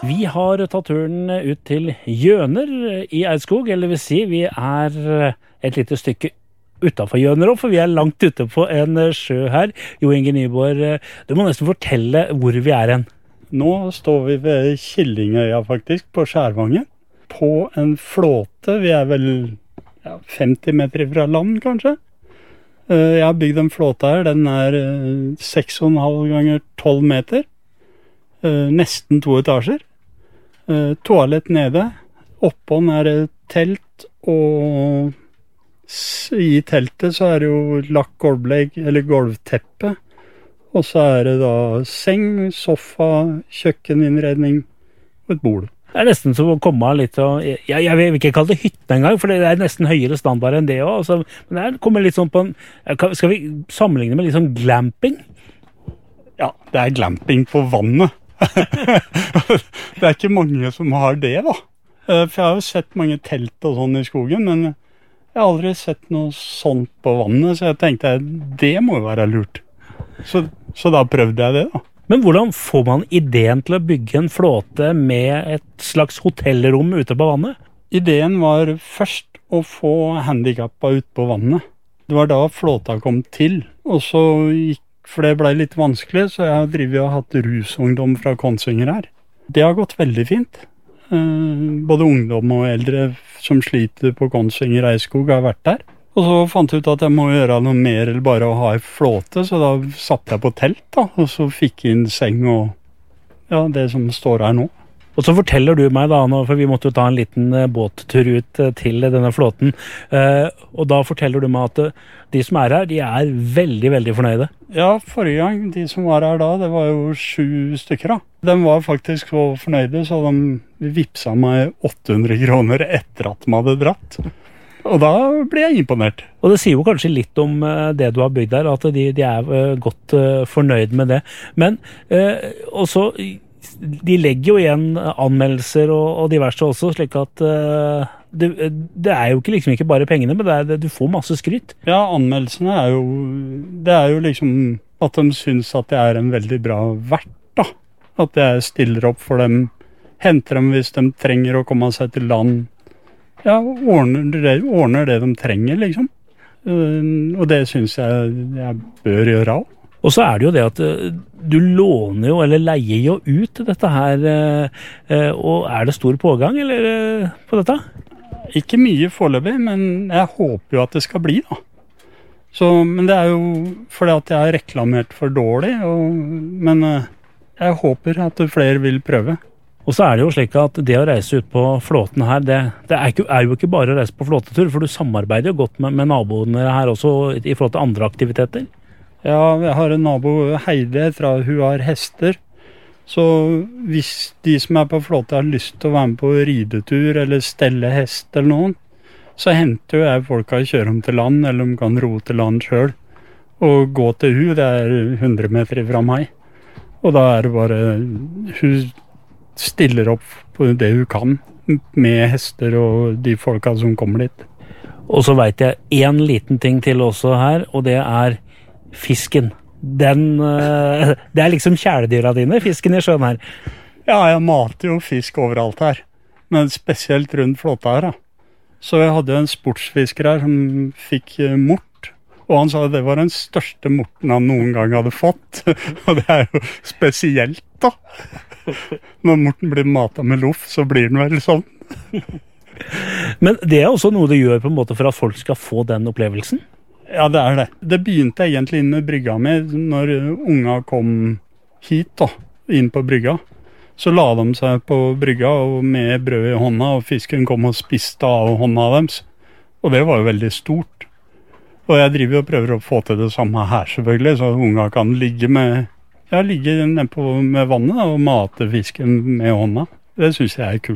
Vi har tatt turen ut til Gjøner i Eidskog, eller vil si, vi et lite stykke utenfor Gjøner også, for vi langt ute på en sjø her. Jo Inge Nyborg, du må nesten fortelle hvor vi hen. Nå står vi ved Killingøya faktisk, på Skjærvangen. På en flåte, vi vel 50 meter fra land kanskje. Jeg har bygd en flåte her, den 6,5 ganger 12 meter. Nesten 2 etasjer. Toalett nede. Oppånd det telt, og i teltet så det jo lagt gulvlegg, eller gulvteppe. Og så det da seng, sofa, kjøkkeninnredning og et bord. Det nesten som å komme litt og, jeg vil ikke kalle det hytten engang, for det nesten høyere standard enn det også. Altså, men det kommer litt sånn på en, skal vi sammenligne med litt sånn glamping? Ja, det glamping på vannet. Det ikke mange som har det da. For jeg har jo sett mange telt og sånn i skogen, men jeg har aldri sett noe sånt på vannet, så jeg tenkte det må jo være lurt. Så da prøvde jeg det da. Men hvordan får man ideen til å bygge en flåte med et slags hotellrom ute på vannet? Ideen var først å få handicappa ut på vannet. Det var da flåta kom til, og så for det ble litt vanskelig, så jeg har hatt rusungdom fra Kongsvinger her. Det har gått veldig fint. Både ungdom og eldre som sliter på Kongsvinger Eidskog har vært der. Og så fant jeg ut at jeg må gjøre noe mer eller bare å ha en flåte, så da satt jeg på telt da, og så fikk jeg inn seng og det som står her nå. Og så forteller du meg da, for vi måtte jo ta en liten båttur ut til denne flåten, og da forteller du meg at de som her, de veldig, veldig fornøyde. Ja, forrige gang, de som var her da, det var jo 7 stykker da. De var faktisk så fornøyde, så de vipsa meg 800 kroner etter at de hadde dratt. Og da ble jeg imponert. Og det sier jo kanskje litt om det du har bygd der, at de godt fornøyd med det. Men også, de legger jo igjen anmeldelser og diverse også, slik at det jo liksom ikke bare pengene, men du får masse skryt. Ja, anmeldelsene det jo liksom at de synes at det en veldig bra vert, da. At jeg stiller opp for dem, henter dem hvis de trenger å komme seg til land. Ja, ordner det de trenger, liksom. Og det synes jeg bør gjøre også. Og så det jo det at du låner jo, eller leier jo ut dette her, og det stor pågang, eller på dette? Ikke mye foreløpig, men jeg håper jo at det skal bli, da. Men det jo fordi at jeg har reklamert for dårlig, men jeg håper at flere vil prøve. Og så det jo slik at det å reise ut på flåten her, det jo ikke bare å reise på flåtetur, for du samarbeider jo godt med naboene her også i forhold til andre aktiviteter. Ja, jeg har en nabo, Heide, hun har hester. Så hvis de som på flåte har lyst til å være med på ridetur eller stelle hest eller noen, så henter jo jeg folk å kjøre dem til land, eller de kan ro til land selv. Og gå til hun, det 100 meter fra meg. Og da det bare, hun stiller opp på det hun kan med hester og de folka som kommer dit. Og så vet jeg en liten ting til også her, og det fisken. Det liksom kjæledyra dine, fisken i sjøen her. Ja, jeg mater jo fisk overalt her, men spesielt rundt flåta her da. Så jeg hadde en sportsfisker her som fikk mort, og han sa at det var den største morten han noen gang hadde fått. Og det jo spesielt da. Når morten blir matet med loff, så blir den vel sånn. Men det også noe du gjør på en måte for at folk skal få den opplevelsen? Ja, det det. Det begynte egentlig inn med brygga mi, når unga kom hit da, inn på brygga. Så la de seg på brygga og med brød i hånda, og fisken kom og spiste av hånda deres. Og det var jo veldig stort. Og jeg driver og prøver å få til det samme her selvfølgelig, så unga kan ligge nede med vannet og mate fisken med hånda. Det synes jeg kult.